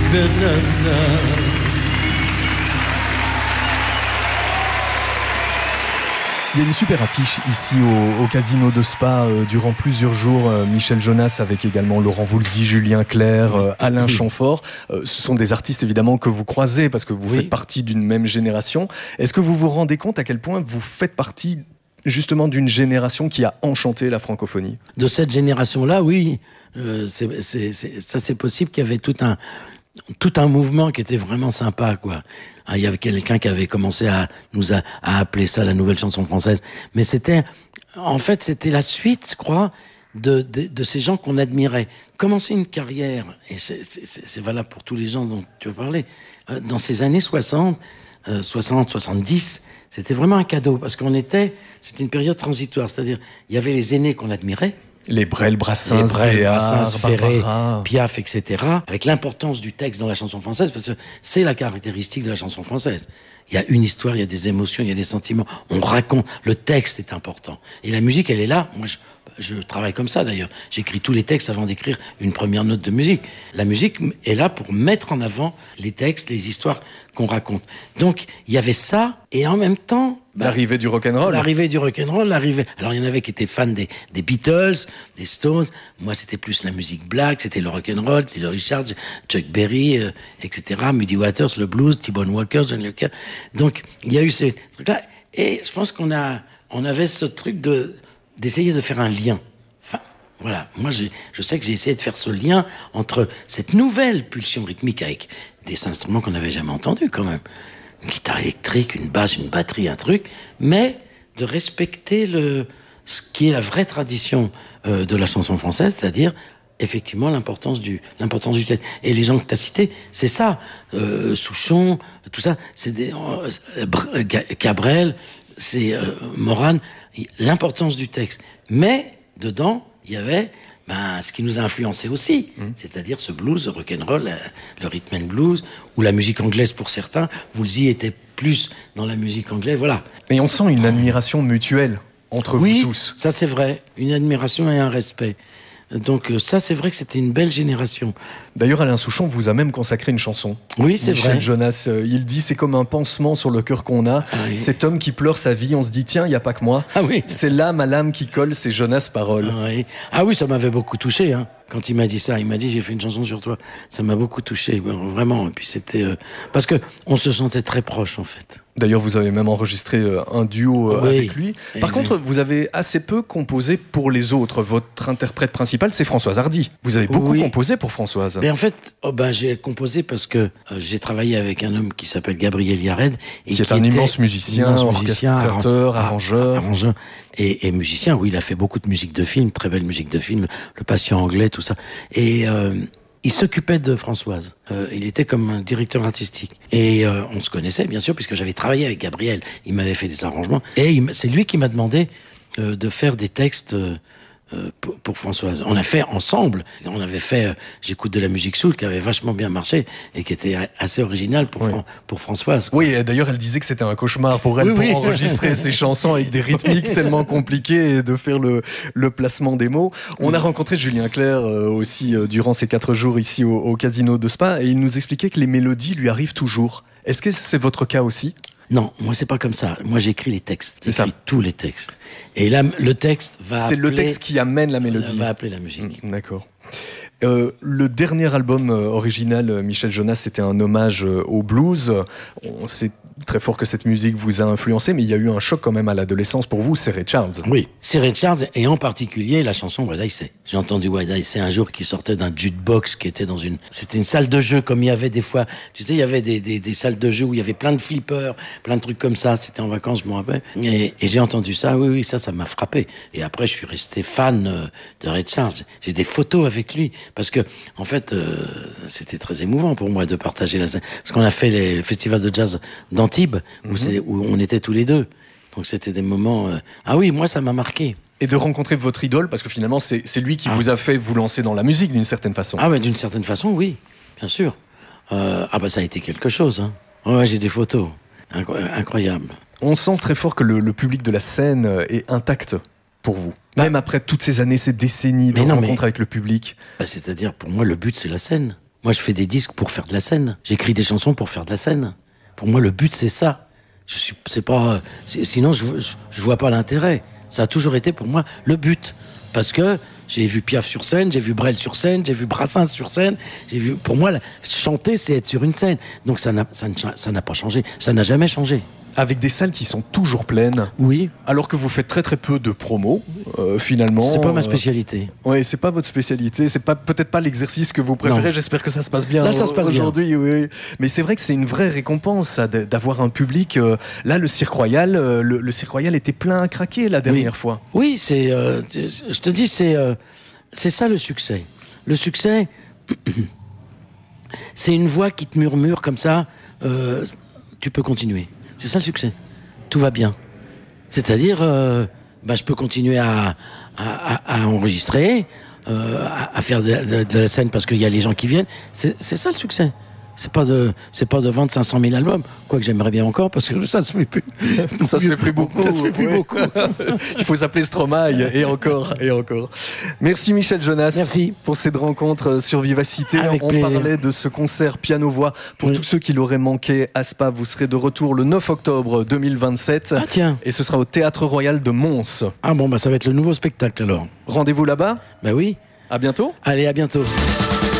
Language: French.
Il y a une super affiche ici au Casino de Spa durant plusieurs jours. Michel Jonas avec également Laurent Voulzy, Julien Clerc, Alain Chamfort. Ce sont des artistes évidemment que vous croisez parce que vous faites partie d'une même génération. Est-ce que vous vous rendez compte à quel point vous faites partie justement d'une génération qui a enchanté la francophonie? De cette génération-là, oui. C'est possible qu'il y avait tout un mouvement qui était vraiment sympa, quoi. Il y avait quelqu'un qui avait commencé à appeler ça la nouvelle chanson française. Mais c'était la suite, je crois, de ces gens qu'on admirait. Commencer une carrière, et c'est valable pour tous les gens dont tu veux parler, dans ces années 60, 70, c'était vraiment un cadeau, parce c'était une période transitoire, c'est-à-dire, il y avait les aînés qu'on admirait, les Brel, Brassens, Ferré, Piaf, etc. Avec l'importance du texte dans la chanson française, parce que c'est la caractéristique de la chanson française. Il y a une histoire, il y a des émotions, il y a des sentiments. On raconte, le texte est important. Et la musique, elle est là. Moi, je travaille comme ça d'ailleurs. J'écris tous les textes avant d'écrire une première note de musique. La musique est là pour mettre en avant les textes, les histoires qu'on raconte. Donc, il y avait ça, et en même temps... l'arrivée du rock'n'roll. Alors, il y en avait qui étaient fans des Beatles, des Stones. Moi, c'était plus la musique black, c'était le rock'n'roll, c'était le Richard, Chuck Berry, etc. Muddy Waters, le blues, T-Bone Walker, John Lee. Donc, il y a eu ces trucs-là. Et je pense qu'on avait ce truc d'essayer de faire un lien. Enfin, voilà. Moi, je sais que j'ai essayé de faire ce lien entre cette nouvelle pulsion rythmique avec des instruments qu'on n'avait jamais entendus, quand même. Une guitare électrique, une basse, une batterie, un truc, mais de respecter ce qui est la vraie tradition de la chanson française, c'est-à-dire effectivement l'importance du texte. Et les gens que tu as cités, c'est ça. Souchon, tout ça, c'est Cabrel, c'est Morane, l'importance du texte. Mais dedans, il y avait ce qui nous a influencé aussi, c'est-à-dire ce blues, ce rock'n'roll, le rhythm and blues, ou la musique anglaise pour certains. Woolsey était plus dans la musique anglaise, voilà. Et on sent une admiration mutuelle entre vous tous. Oui, ça c'est vrai, une admiration et un respect. Donc ça, c'est vrai que c'était une belle génération. D'ailleurs, Alain Souchon vous a même consacré une chanson. Oui, c'est vrai. Michel Jonas, il dit, c'est comme un pansement sur le cœur qu'on a. Ah, oui. Cet homme qui pleure sa vie, on se dit, tiens, il n'y a pas que moi. Ah oui. C'est l'âme à l'âme qui colle, c'est Jonas paroles. Ah oui, ça m'avait beaucoup touché, hein. Quand il m'a dit ça, il m'a dit, j'ai fait une chanson sur toi. Ça m'a beaucoup touché, vraiment. Et puis c'était... parce que on se sentait très proches, en fait. D'ailleurs, vous avez même enregistré un duo avec lui. Par contre, vous avez assez peu composé pour les autres. Votre interprète principal, c'est Françoise Hardy. Vous avez beaucoup composé pour Françoise. En fait, j'ai composé parce que j'ai travaillé avec un homme qui s'appelle Gabriel Yared. Qui est un immense musicien, orchestrateur, arrangeur. Et musicien, oui, il a fait beaucoup de musique de film, très belle musique de film, Le Patient anglais, tout ça. Et il s'occupait de Françoise. Il était comme un directeur artistique. Et on se connaissait, bien sûr, puisque j'avais travaillé avec Gabriel. Il m'avait fait des arrangements. Et c'est lui qui m'a demandé de faire des textes pour Françoise. On a fait ensemble. On avait fait J'écoute de la musique soul, qui avait vachement bien marché et qui était assez original pour Françoise, quoi. Oui, et d'ailleurs, elle disait que c'était un cauchemar pour elle pour enregistrer ses chansons avec des rythmiques tellement compliquées et de faire le placement des mots. On a rencontré Julien Clerc aussi durant ces 4 jours ici au Casino de Spa et il nous expliquait que les mélodies lui arrivent toujours. Est-ce que c'est votre cas aussi ? Non, moi c'est pas comme ça. Moi j'écris les textes, j'écris tous les textes. Et là, le texte va c'est le texte qui amène la mélodie. Va appeler la musique. D'accord. Le dernier album original, Michel Jonas, c'était un hommage au blues. C'est très fort que cette musique vous a influencé, mais il y a eu un choc quand même à l'adolescence pour vous, c'est Ray Charles. Oui, c'est Ray Charles, et en particulier la chanson What I Say. J'ai entendu What I Say un jour qui sortait d'un jukebox qui était c'était une salle de jeu, comme il y avait des fois, tu sais, il y avait des salles de jeu où il y avait plein de flippers, plein de trucs comme ça, c'était en vacances, je m'en rappelle. Et j'ai entendu ça, oui, ça m'a frappé. Et après, je suis resté fan de Ray Charles. J'ai des photos avec lui. Parce que, en fait, c'était très émouvant pour moi de partager la scène. Parce qu'on a fait le festival de jazz d'Antibes, où on était tous les deux. Donc c'était des moments... Ah oui, moi, ça m'a marqué. Et de rencontrer votre idole, parce que finalement, c'est lui qui vous a fait vous lancer dans la musique, d'une certaine façon. Ah ouais, d'une certaine façon, oui, bien sûr. Ça a été quelque chose, hein. Ouais, j'ai des photos. Incroyable. On sent très fort que le public de la scène est intact pour vous. Même après toutes ces années, ces décennies de rencontres avec le public. C'est-à-dire, pour moi, le but, c'est la scène. Moi, je fais des disques pour faire de la scène. J'écris des chansons pour faire de la scène. Pour moi, le but, c'est ça. Sinon, je vois pas l'intérêt. Ça a toujours été pour moi le but. Parce que j'ai vu Piaf sur scène, j'ai vu Brel sur scène, j'ai vu Brassens sur scène. Pour moi, chanter, c'est être sur une scène. Donc ça n'a pas changé. Ça n'a jamais changé. Avec des salles qui sont toujours pleines. Oui. Alors que vous faites très très peu de promos, finalement. C'est pas ma spécialité. Oui, c'est pas votre spécialité. C'est peut-être pas l'exercice que vous préférez. Non. J'espère que ça se passe bien. Là, ça se passe aujourd'hui, bien. Oui. Mais c'est vrai que c'est une vraie récompense, ça, d'avoir un public. Là, le Cirque Royal, le Cirque Royal était plein à craquer la dernière fois. Oui, je te dis, c'est ça le succès. Le succès, c'est une voix qui te murmure comme ça. Tu peux continuer. C'est ça le succès. Tout va bien. C'est-à-dire, je peux continuer à enregistrer, à faire de la scène parce qu'il y a les gens qui viennent. C'est ça le succès. C'est pas de vendre 500 000 albums. Quoique j'aimerais bien encore parce que ça se fait plus. Ça se fait plus beaucoup. Ça se fait plus beaucoup. Il faut s'appeler Stromae et encore et encore. Merci Michel Jonas. Merci pour cette rencontre sur Vivacité. Avec on plaisir. parlait de ce concert piano-voix. Pour tous ceux qui l'auraient manqué à Spa, vous serez de retour le 9 octobre 2027. Ah tiens. Et ce sera au Théâtre Royal de Mons. Ah bon, ça va être le nouveau spectacle alors. Rendez-vous là-bas. Oui. À bientôt. Allez, à bientôt.